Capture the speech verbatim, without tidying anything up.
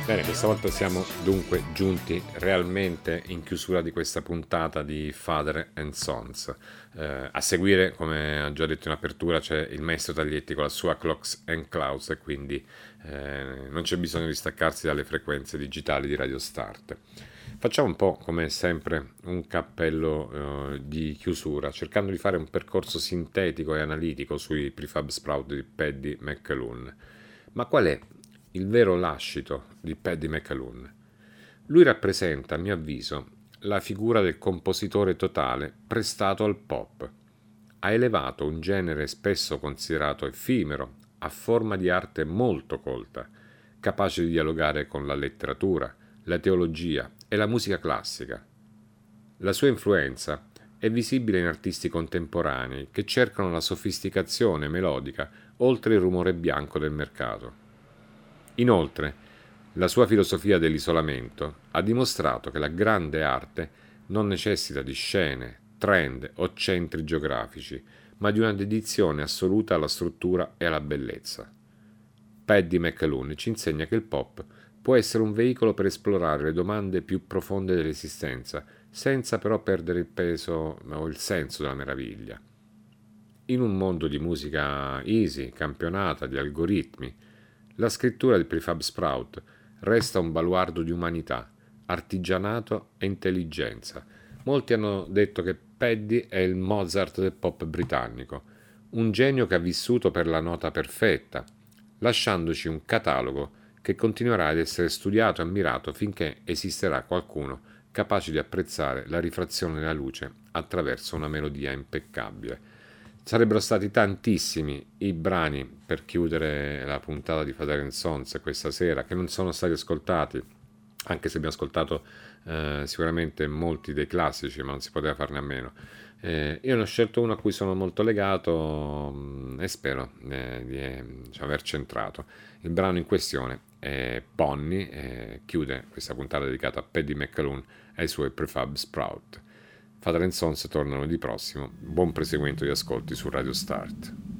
Bene, questa volta siamo dunque giunti realmente in chiusura di questa puntata di Father and Sons. Eh, a seguire, come ho già detto in apertura, c'è il maestro Taglietti con la sua Clocks and Clouds e quindi eh, non c'è bisogno di staccarsi dalle frequenze digitali di Radio Start. Facciamo un po' come sempre un cappello eh, di chiusura, cercando di fare un percorso sintetico e analitico sui prefab sprout di Paddy McAloon. Ma qual è il vero lascito di Paddy McAloon? Lui rappresenta, a mio avviso, la figura del compositore totale prestato al pop. Ha elevato un genere spesso considerato effimero a forma di arte molto colta, capace di dialogare con la letteratura, la teologia e la musica classica. La sua influenza è visibile in artisti contemporanei che cercano la sofisticazione melodica oltre il rumore bianco del mercato. Inoltre, la sua filosofia dell'isolamento ha dimostrato che la grande arte non necessita di scene, trend o centri geografici, ma di una dedizione assoluta alla struttura e alla bellezza. Paddy McAloon ci insegna che il pop può essere un veicolo per esplorare le domande più profonde dell'esistenza, senza però perdere il peso o il senso della meraviglia. In un mondo di musica easy, campionata, di algoritmi, la scrittura del prefab sprout resta un baluardo di umanità, artigianato e intelligenza. Molti hanno detto che Paddy è il Mozart del pop britannico, un genio che ha vissuto per la nota perfetta, lasciandoci un catalogo che continuerà ad essere studiato e ammirato finché esisterà qualcuno capace di apprezzare la rifrazione della luce attraverso una melodia impeccabile. Sarebbero stati tantissimi i brani per chiudere la puntata di Father and Sons questa sera, che non sono stati ascoltati, anche se abbiamo ascoltato eh, sicuramente molti dei classici, ma non si poteva farne a meno. Eh, io ne ho scelto uno a cui sono molto legato mh, e spero eh, di eh, cioè, aver centrato. Il brano in questione è Bonnie, eh, chiude questa puntata dedicata a Paddy McAloon e ai suoi prefab sprout. Father and Sons tornano di prossimo. Buon proseguimento di ascolti su Radio Start.